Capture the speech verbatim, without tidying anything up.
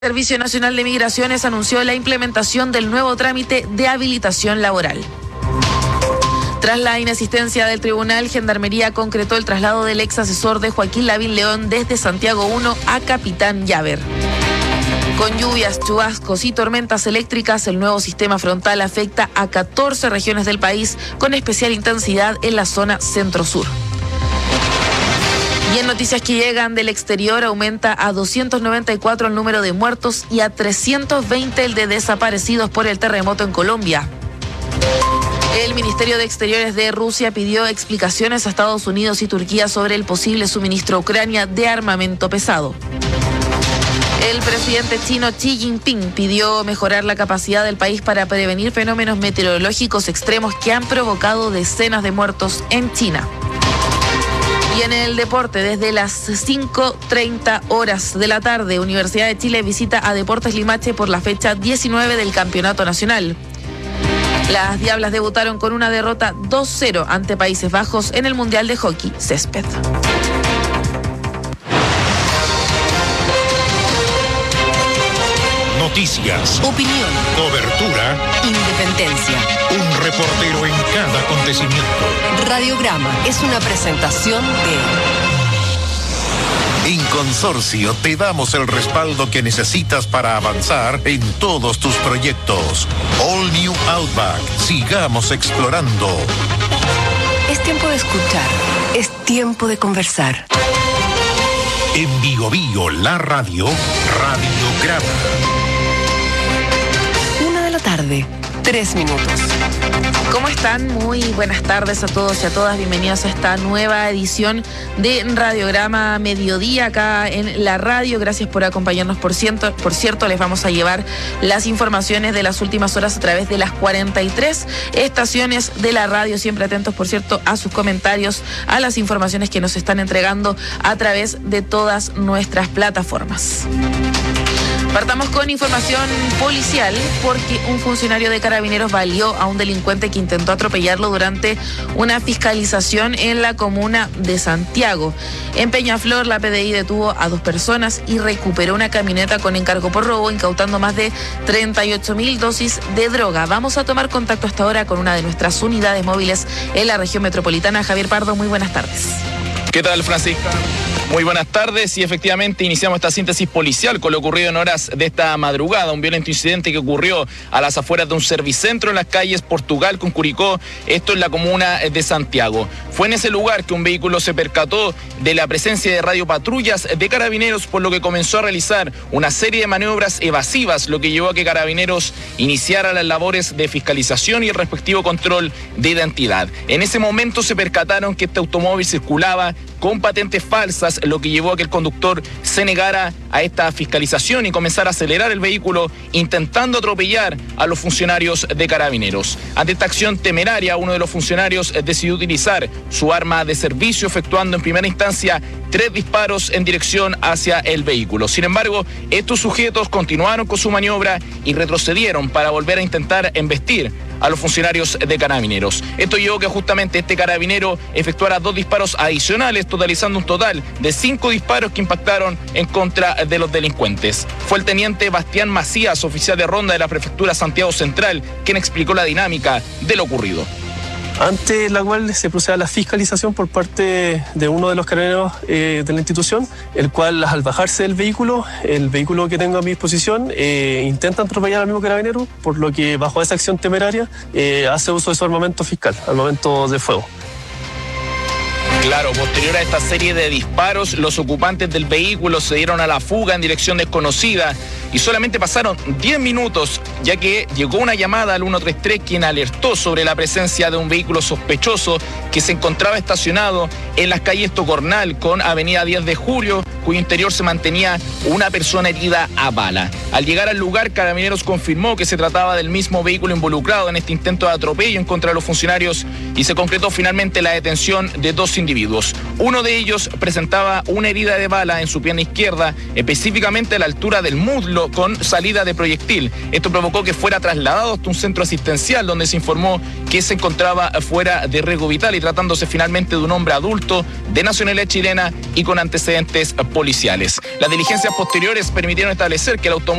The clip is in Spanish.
El Servicio Nacional de Migraciones anunció la implementación del nuevo trámite de habilitación laboral. Tras la inasistencia del tribunal, Gendarmería concretó el traslado del ex asesor de Joaquín Lavín León desde Santiago uno a Capitán Llaver. Con lluvias, chubascos y tormentas eléctricas, el nuevo sistema frontal afecta a catorce regiones del país, con especial intensidad en la zona centro-sur. Y en noticias que llegan del exterior, aumenta a doscientos noventa y cuatro el número de muertos y a trescientos veinte el de desaparecidos por el terremoto en Colombia. El Ministerio de Exteriores de Rusia pidió explicaciones a Estados Unidos y Turquía sobre el posible suministro a Ucrania de armamento pesado. El presidente chino Xi Jinping pidió mejorar la capacidad del país para prevenir fenómenos meteorológicos extremos que han provocado decenas de muertos en China. Y en el deporte, desde las cinco treinta horas de la tarde, Universidad de Chile visita a Deportes Limache por la fecha diecinueve del Campeonato Nacional. Las Diablas debutaron con una derrota dos cero ante Países Bajos en el Mundial de Hockey Césped. Noticias, opinión, cobertura, independencia. Un reportero en cada acontecimiento. Radiograma es una presentación de... En Consorcio te damos el respaldo que necesitas para avanzar en todos tus proyectos. All New Outback. Sigamos explorando. Es tiempo de escuchar. Es tiempo de conversar. En Bio Bio, la radio, Radiograma. Una de la tarde, tres minutos. ¿Cómo están? Muy buenas tardes a todos y a todas. Bienvenidos a esta nueva edición de Radiograma Mediodía acá en la radio. Gracias por acompañarnos. Por cierto, por cierto, les vamos a llevar las informaciones de las últimas horas a través de las cuarenta y tres estaciones de la radio. Siempre atentos, por cierto, a sus comentarios, a las informaciones que nos están entregando a través de todas nuestras plataformas. Partamos con información policial porque un funcionario de Carabineros baleó a un delincuente que intentó atropellarlo durante una fiscalización en la comuna de Santiago. En Peñaflor, la P D I detuvo a dos personas y recuperó una camioneta con encargo por robo, incautando más de treinta y ocho mil dosis de droga. Vamos a tomar contacto hasta ahora con una de nuestras unidades móviles en la región metropolitana. Javier Pardo, muy buenas tardes. ¿Qué tal, Francisca? Muy buenas tardes y efectivamente iniciamos esta síntesis policial con lo ocurrido en horas de esta madrugada. Un violento incidente que ocurrió a las afueras de un servicentro en las calles Portugal con Curicó, esto en la comuna de Santiago. Fue en ese lugar que un vehículo se percató de la presencia de radiopatrullas de Carabineros, por lo que comenzó a realizar una serie de maniobras evasivas, lo que llevó a que Carabineros iniciara las labores de fiscalización y el respectivo control de identidad. En ese momento se percataron que este automóvil circulaba con patentes falsas, lo que llevó a que el conductor se negara a esta fiscalización y comenzara a acelerar el vehículo intentando atropellar a los funcionarios de Carabineros. Ante esta acción temeraria, uno de los funcionarios decidió utilizar su arma de servicio, efectuando en primera instancia tres disparos en dirección hacia el vehículo. Sin embargo, estos sujetos continuaron con su maniobra y retrocedieron para volver a intentar embestir a los funcionarios de Carabineros. Esto llevó a que justamente este carabinero efectuara dos disparos adicionales, totalizando un total de cinco disparos que impactaron en contra de los delincuentes. Fue el teniente Bastián Macías, oficial de ronda de la prefectura Santiago Central, quien explicó la dinámica de lo ocurrido. Ante la cual se procede a la fiscalización por parte de uno de los carabineros eh, de la institución, el cual al bajarse del vehículo, el vehículo que tengo a mi disposición, eh, intenta atropellar al mismo carabinero, por lo que bajo esa acción temeraria eh, hace uso de su armamento fiscal, armamento de fuego. Claro, posterior a esta serie de disparos, los ocupantes del vehículo se dieron a la fuga en dirección desconocida y solamente pasaron diez minutos, ya que llegó una llamada al uno tres tres quien alertó sobre la presencia de un vehículo sospechoso que se encontraba estacionado en las calles Tocornal con avenida diez de julio, cuyo interior se mantenía una persona herida a bala. Al llegar al lugar, Carabineros confirmó que se trataba del mismo vehículo involucrado en este intento de atropello en contra de los funcionarios y se concretó finalmente la detención de dos individuos individuos. Uno de ellos presentaba una herida de bala en su pierna izquierda, específicamente a la altura del muslo, con salida de proyectil. Esto provocó que fuera trasladado hasta un centro asistencial, donde se informó que se encontraba fuera de riesgo vital, y tratándose finalmente de un hombre adulto de nacionalidad chilena y con antecedentes policiales. Las diligencias posteriores permitieron establecer que el automóvil